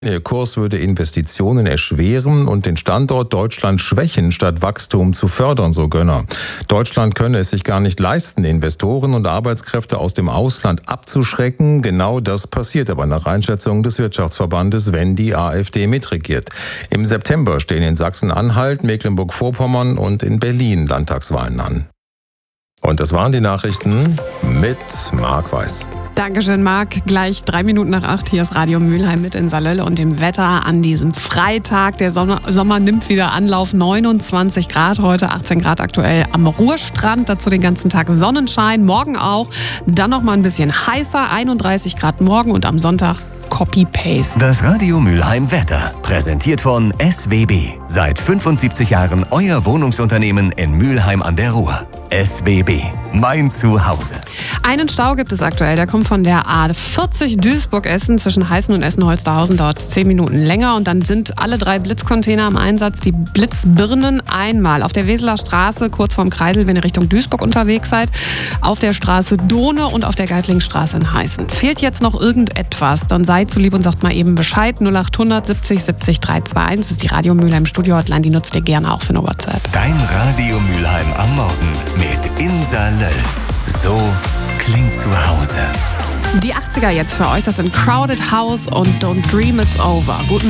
Der Kurs würde Investitionen erschweren und den Standort Deutschland schwächen, statt Wachstum zu fördern, so Gönner. Deutschland könne es sich gar nicht leisten, Investoren und Arbeitskräfte aus dem Ausland abzuschrecken. Genau das passiert aber nach Einschätzung des Wirtschaftsverbandes, wenn die AfD mitregiert. Im September stehen in Sachsen-Anhalt, Mecklenburg-Vorpommern und in Berlin Landtagswahlen an. Und das waren die Nachrichten mit Marc Weiß. Dankeschön, Marc. Gleich 7:03. Hier ist Radio Mülheim mit in Salelle und dem Wetter an diesem Freitag. Der Sommer nimmt wieder Anlauf. 29 Grad heute, 18 Grad aktuell am Ruhrstrand. Dazu den ganzen Tag Sonnenschein. Morgen auch. Dann noch mal ein bisschen heißer. 31 Grad morgen und am Sonntag Copy-Paste. Das Radio Mülheim Wetter. Präsentiert von SWB. Seit 75 Jahren euer Wohnungsunternehmen in Mülheim an der Ruhr. SWB. Mein Zuhause. Einen Stau gibt es aktuell. Der kommt von der A40 Duisburg-Essen. Zwischen Heißen und Essen-Holsterhausen dauert es 10 Minuten länger. Und dann sind alle 3 Blitzcontainer im Einsatz. Die Blitzbirnen einmal auf der Weseler Straße, kurz vorm Kreisel, wenn ihr Richtung Duisburg unterwegs seid. Auf der Straße Dohne und auf der Geitlingstraße in Heißen. Fehlt jetzt noch irgendetwas, dann seid so lieb und sagt mal eben Bescheid. 0800 70 70 321. Das ist die Radio Mülheim Studio Hotline. Die nutzt ihr gerne auch für eine WhatsApp. Dein Radio Mülheim am Morgen mit Insa Löll. So klingt zu Hause. Die 80er jetzt für euch. Das sind Crowded House und Don't Dream It's Over. Guten